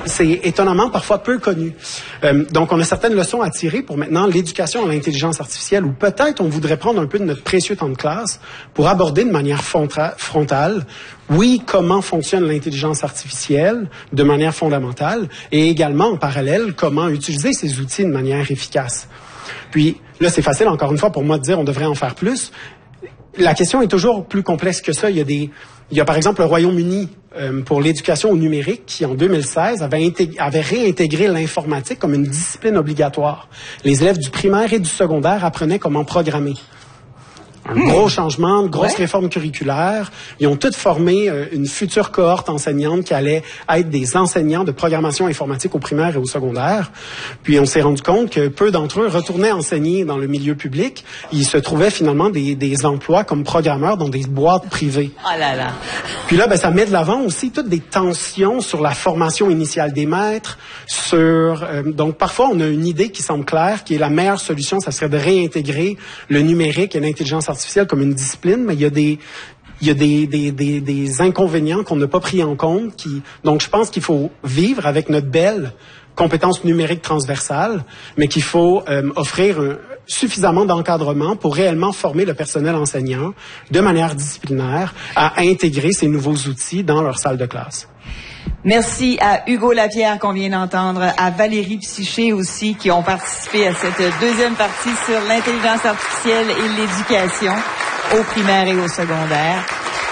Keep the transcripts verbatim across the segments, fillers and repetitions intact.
c'est étonnamment parfois peu connu. Euh, donc, on a certaines leçons à tirer pour maintenant l'éducation à l'intelligence artificielle, où peut-être on voudrait prendre un peu de notre précieux temps de classe pour aborder de manière frontale, oui, comment fonctionne l'intelligence artificielle de manière fondamentale, et également, en parallèle, comment utiliser ces outils de manière efficace. Puis, là, c'est facile, encore une fois, pour moi de dire on devrait en faire plus. La question est toujours plus complexe que ça. Il y a des, il y a par exemple le Royaume-Uni euh, pour l'éducation au numérique qui, en deux mille seize, avait, intég- avait réintégré l'informatique comme une discipline obligatoire. Les élèves du primaire et du secondaire apprenaient comment programmer. Un mmh. gros changement, une grosse ouais. réforme curriculaire. Ils ont tous formé euh, une future cohorte enseignante qui allait être des enseignants de programmation informatique au primaire et au secondaire. Puis on s'est rendu compte que peu d'entre eux retournaient enseigner dans le milieu public. Ils se trouvaient finalement des, des emplois comme programmeurs dans des boîtes privées. Oh là là. Puis là, ben, ça met de l'avant aussi toutes des tensions sur la formation initiale des maîtres, sur... Euh, donc parfois, on a une idée qui semble claire, qui est la meilleure solution, ça serait de réintégrer le numérique et l'intelligence artificielle comme une discipline, mais il y a des il y a des des des, des inconvénients qu'on n'a pas pris en compte. Qui donc je pense qu'il faut vivre avec notre belle compétence numérique transversale, mais qu'il faut euh, offrir un, suffisamment d'encadrement pour réellement former le personnel enseignant de manière disciplinaire à intégrer ces nouveaux outils dans leur salle de classe. Merci à Hugo Lapierre qu'on vient d'entendre, à Valérie Psyché aussi qui ont participé à cette deuxième partie sur l'intelligence artificielle et l'éducation au primaire et au secondaire.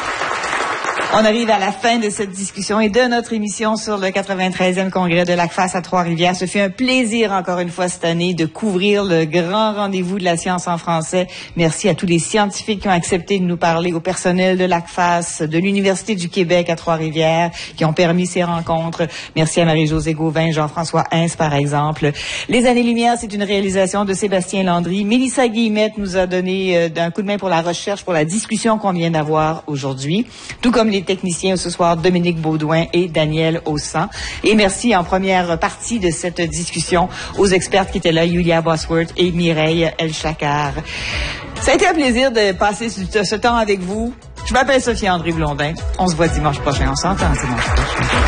On arrive à la fin de cette discussion et de notre émission sur le quatre-vingt-treizième congrès de l'ACFAS à Trois-Rivières. Ce fut un plaisir encore une fois cette année de couvrir le grand rendez-vous de la science en français. Merci à tous les scientifiques qui ont accepté de nous parler, au personnel de l'ACFAS, de l'Université du Québec à Trois-Rivières qui ont permis ces rencontres. Merci à Marie-Josée Gauvin, Jean-François Hins par exemple. Les Années-Lumière, c'est une réalisation de Sébastien Landry. Mélissa Guillemette nous a donné euh, un coup de main pour la recherche, pour la discussion qu'on vient d'avoir aujourd'hui, tout comme les techniciens ce soir, Dominique Baudouin et Daniel Haussan. Et merci en première partie de cette discussion aux expertes qui étaient là, Yulia Bosworth et Mireille Elchakar. Ça a été un plaisir de passer ce, ce temps avec vous. Je m'appelle Sophie-André Blondin. On se voit dimanche prochain. On s'entend dimanche prochain.